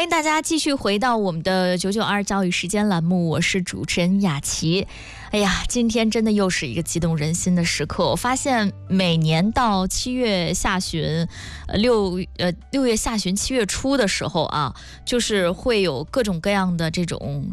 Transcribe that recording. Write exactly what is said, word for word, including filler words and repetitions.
欢迎大家继续回到我们的九九二教育时间栏目，我是主持人雅琪。哎呀，今天真的又是一个激动人心的时刻。我发现每年到七月下旬，呃六呃六月下旬七月初的时候啊，就是会有各种各样的这种